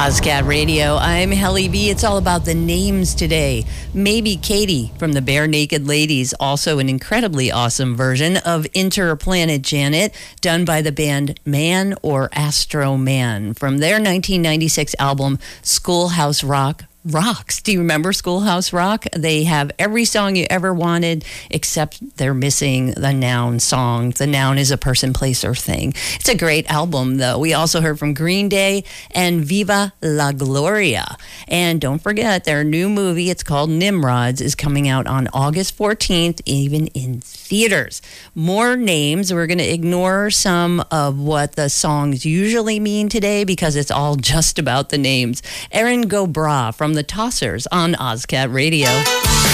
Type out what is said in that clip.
Ozcat Radio. I'm Helly B. It's all about the names today. Maybe Katie from the Bare Naked Ladies, also an incredibly awesome version of Interplanet Janet, done by the band Man or Astro Man from their 1996 album Schoolhouse Rock. Rocks. Do you remember Schoolhouse Rock? They have every song you ever wanted, except they're missing the noun song. The noun is a person, place, or thing. It's a great album, though. We also heard from Green Day and Viva La Gloria. And don't forget, their new movie, it's called Nimrods, is coming out on August 14th, even in theaters. More names. We're going to ignore some of what the songs usually mean today because it's all just about the names. Erin Go Bra from the Tossers on Ozcat Radio.